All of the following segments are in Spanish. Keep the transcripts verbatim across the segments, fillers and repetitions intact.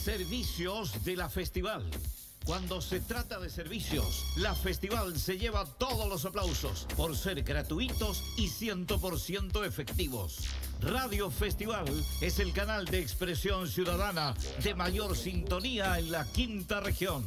Servicios de la Festival. Cuando se trata de servicios, la Festival se lleva todos los aplausos por ser gratuitos y cien por ciento efectivos. Radio Festival es el canal de expresión ciudadana de mayor sintonía en la quinta región.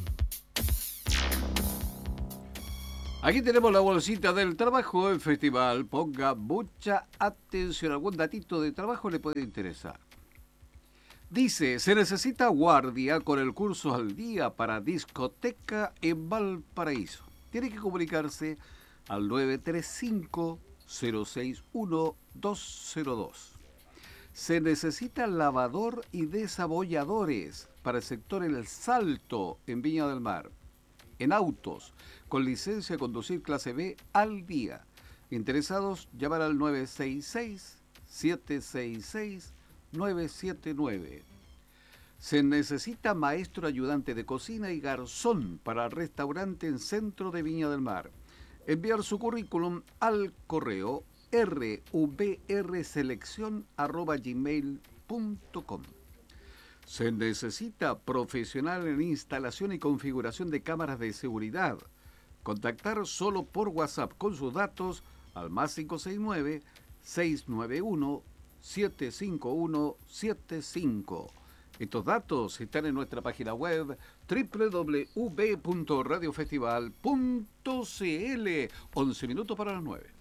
Aquí tenemos la bolsita del trabajo en Festival. Ponga mucha atención. Algún datito de trabajo le puede interesar. Dice, se necesita guardia con el curso al día para discoteca en Valparaíso. Tiene que comunicarse al nueve tres cinco, cero seis uno, dos cero dos. Se necesita lavador y desabolladores para el sector El Salto en Viña del Mar. En autos, con licencia de conducir clase B al día. Interesados, llamar al nueve seis seis, siete seis seis, nueve siete nueve. Se necesita maestro ayudante de cocina y garzón para el restaurante en centro de Viña del Mar. Enviar su currículum al correo rvrselección arroba gmail punto com. Se necesita profesional en instalación y configuración de cámaras de seguridad. Contactar solo por WhatsApp con sus datos al más cinco seis nueve, seis nueve uno, siete cinco uno siete cinco. Estos datos están en nuestra página web doble u doble u doble u punto radio festival punto c l. once minutos para las nueve.